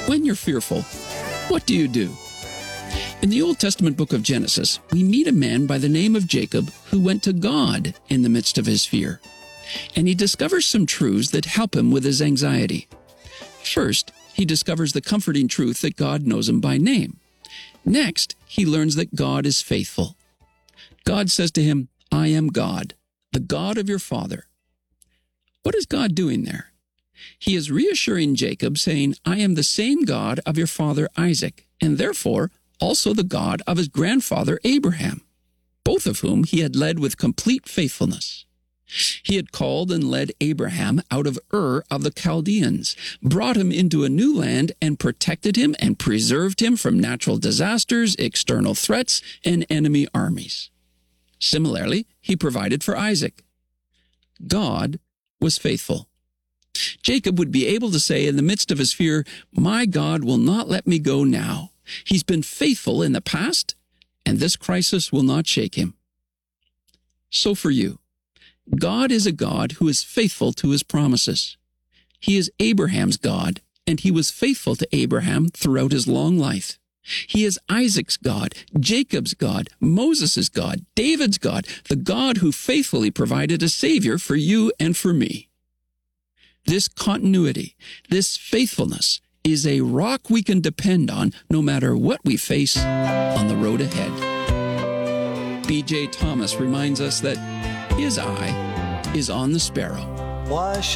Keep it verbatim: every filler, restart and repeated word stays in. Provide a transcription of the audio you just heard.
When you're fearful, what do you do? In the Old Testament book of Genesis, we meet a man by the name of Jacob who went to God in the midst of his fear. And he discovers some truths that help him with his anxiety. First, he discovers the comforting truth that God knows him by name. Next, he learns that God is faithful. God says to him, "I am God, the God of your father." What is God doing there? He is reassuring Jacob, saying, "I am the same God of your father Isaac, and therefore also the God of his grandfather Abraham, both of whom he had led with complete faithfulness. He had called and led Abraham out of Ur of the Chaldeans, brought him into a new land, and protected him and preserved him from natural disasters, external threats, and enemy armies. Similarly, he provided for Isaac. God was faithful. Jacob would be able to say in the midst of his fear, "My God will not let me go now. He's been faithful in the past, and this crisis will not shake him." So for you, God is a God who is faithful to his promises. He is Abraham's God, and he was faithful to Abraham throughout his long life. He is Isaac's God, Jacob's God, Moses' God, David's God, the God who faithfully provided a Savior for you and for me. This continuity, this faithfulness, is a rock we can depend on no matter what we face on the road ahead. B J Thomas reminds us that his eye is on the sparrow. Why